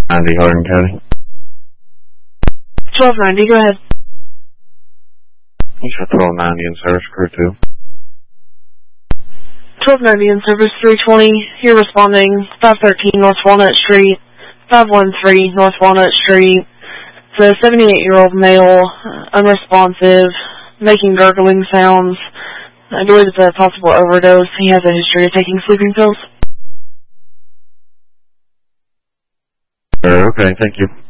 90 Hardin County. 1290, go ahead. You should 1290 in service crew 2. 1290 in service 320. You're responding 513 North Walnut Street, 513 North Walnut Street. It's a 78-year-old male, unresponsive, making gurgling sounds. I believe it's a possible overdose. He has a history of taking sleeping pills. Okay, thank you.